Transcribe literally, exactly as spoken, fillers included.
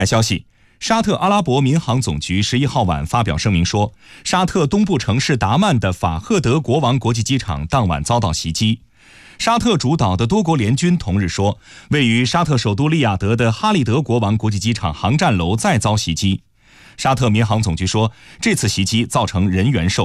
消息，沙特阿拉伯民航总局十一号晚发表声明说，沙特东部城市达曼的法赫德国王国际机场当晚遭到袭击。沙特主导的多国联军同日说，位于沙特首都利雅得的哈利德国王国际机场航站楼再遭袭击。沙特民航总局说，这次袭击造成人员受